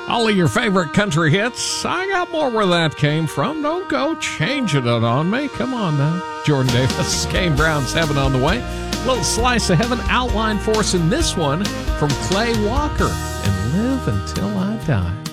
All of your favorite country hits. I got more where that came from. Don't go changing it on me. Come on now. Jordan Davis, Kane Brown's Heaven on the Way. A little slice of heaven outlined for us in this one from Clay Walker. And Live Until I Die.